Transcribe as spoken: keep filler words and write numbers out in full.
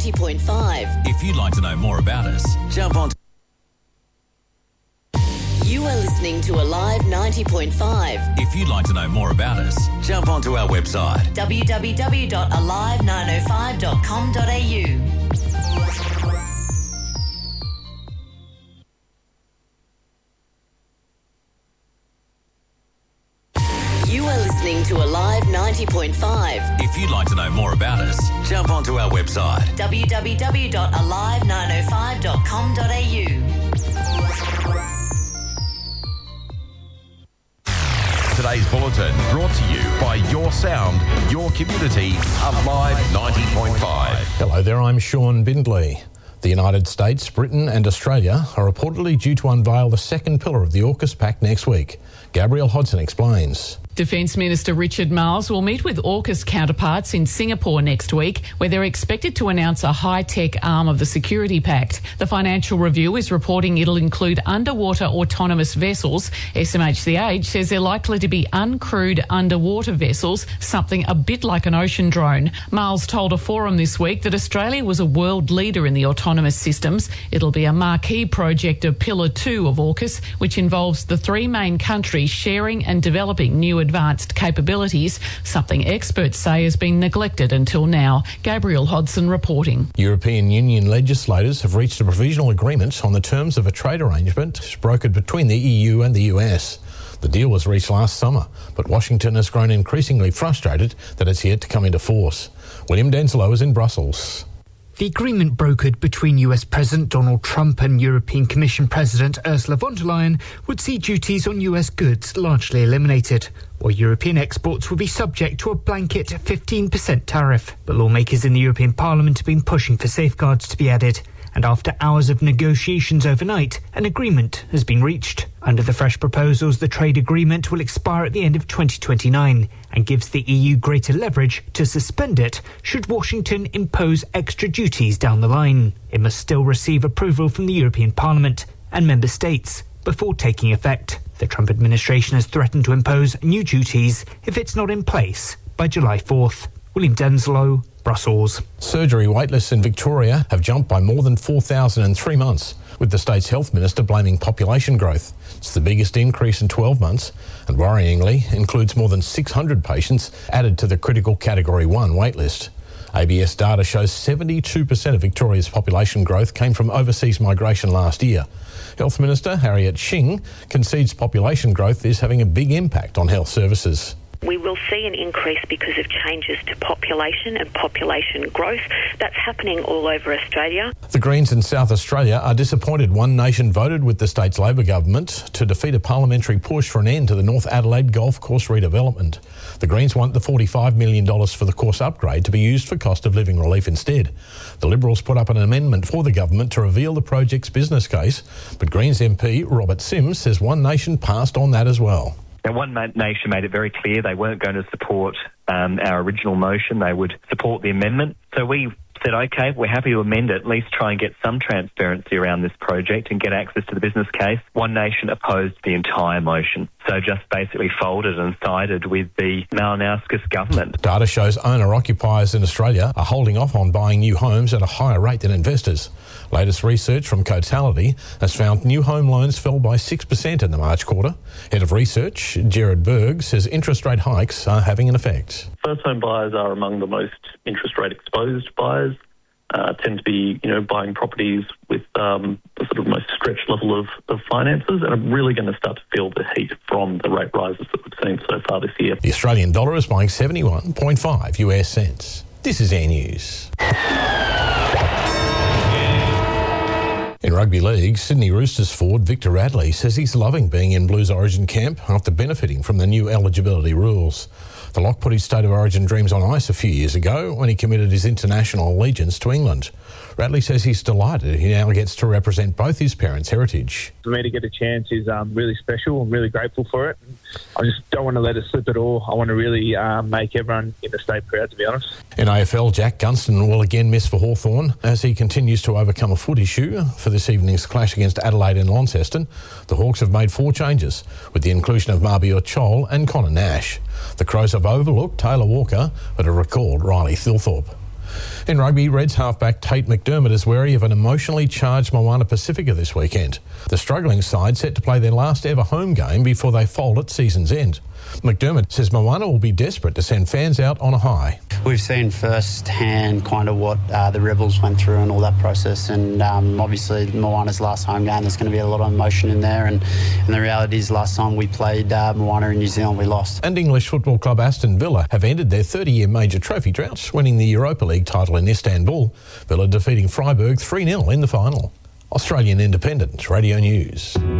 ninety point five. If you'd like to know more about us, jump on. You are listening to Alive ninety point five. If you'd like to know more about us, jump onto our website w w w dot alive nine oh five dot com dot a u. You are listening to Alive ninety point five. If you'd like to know more about us, jump onto our website w w w dot alive nine oh five dot com dot a u. Today's bulletin brought to you by Your Sound, Your Community, Alive ninety point five. Hello there, I'm Sean Bindley. The United States, Britain and Australia are reportedly due to unveil the second pillar of the AUKUS Pact next week. Gabrielle Hodson explains. Defence Minister Richard Marles will meet with AUKUS counterparts in Singapore next week, where they're expected to announce a high-tech arm of the Security Pact. The Financial Review is reporting it'll include underwater autonomous vessels. S M H C H says they're likely to be uncrewed underwater vessels, something a bit like an ocean drone. Marles told a forum this week that Australia was a world leader in the autonomous systems. It'll be a marquee project of Pillar two of AUKUS, which involves the three main countries sharing and developing new advanced capabilities, something experts say has been neglected until now. Gabrielle Hodson reporting. European Union legislators have reached a provisional agreement on the terms of a trade arrangement brokered between the E U and the U S. The deal was reached last summer, but Washington has grown increasingly frustrated that it's yet to come into force. William Denslow is in Brussels. The agreement brokered between U S President Donald Trump and European Commission President Ursula von der Leyen would see duties on U S goods largely eliminated, while European exports would be subject to a blanket fifteen percent tariff. But lawmakers in the European Parliament have been pushing for safeguards to be added, and after hours of negotiations overnight, an agreement has been reached. Under the fresh proposals, the trade agreement will expire at the end of twenty twenty-nine and gives the E U greater leverage to suspend it should Washington impose extra duties down the line. It must still receive approval from the European Parliament and member states before taking effect. The Trump administration has threatened to impose new duties if it's not in place by July fourth. William Denslow, Brussels. Surgery waitlists in Victoria have jumped by more than four thousand in three months, with the state's health minister blaming population growth. It's the biggest increase in twelve months and, worryingly, includes more than six hundred patients added to the critical Category one waitlist. A B S data shows seventy-two percent of Victoria's population growth came from overseas migration last year. Health Minister Harriet Shing concedes population growth is having a big impact on health services. We will see an increase because of changes to population and population growth. That's happening all over Australia. The Greens in South Australia are disappointed One Nation voted with the state's Labor government to defeat a parliamentary push for an end to the North Adelaide Golf Course redevelopment. The Greens want the forty-five million dollars for the course upgrade to be used for cost of living relief instead. The Liberals put up an amendment for the government to reveal the project's business case, but Greens M P Robert Sims says One Nation passed on that as well. Now, One Nation made it very clear they weren't going to support um, our original motion. They would support the amendment. So we said, OK, we're happy to amend it, at least try and get some transparency around this project and get access to the business case. One Nation opposed the entire motion, so just basically folded and sided with the Malinowskis government. Data shows owner-occupiers in Australia are holding off on buying new homes at a higher rate than investors. Latest research from Cotality has found new home loans fell by six percent in the March quarter. Head of Research, Gerard Berg, says interest rate hikes are having an effect. First home buyers are among the most interest rate exposed buyers, uh, tend to be, you know, buying properties with um, the sort of most stretched level of, of finances, and are really going to start to feel the heat from the rate rises that we've seen so far this year. The Australian dollar is buying seventy-one point five U S cents. This is Air News. In rugby league, Sydney Roosters forward Victor Radley says he's loving being in Blues Origin camp after benefiting from the new eligibility rules. The lock put his State of Origin dreams on ice a few years ago when he committed his international allegiance to England. Radley says he's delighted he now gets to represent both his parents' heritage. For me to get a chance is um, really special. I'm really grateful for it. I just don't want to let it slip at all. I want to really um, make everyone in the state proud, to be honest. In A F L, Jack Gunston will again miss for Hawthorn as he continues to overcome a foot issue for this evening's clash against Adelaide and Launceston. The Hawks have made four changes with the inclusion of Mabior Chol and Connor Nash. The Crows have overlooked Taylor Walker but have recalled Riley Thilthorpe. In rugby, Reds halfback Tate McDermott is wary of an emotionally charged Moana Pacifica this weekend. The struggling side set to play their last ever home game before they fold at season's end. McDermott says Moana will be desperate to send fans out on a high. We've seen first-hand kind of what uh, the Rebels went through and all that process, and um, obviously Moana's last home game, there's going to be a lot of emotion in there, and, and the reality is last time we played uh, Moana in New Zealand, we lost. And English football club Aston Villa have ended their thirty-year major trophy drought, winning the Europa League title in Istanbul. Villa defeating Freiburg three nil in the final. Australian Independent Radio News.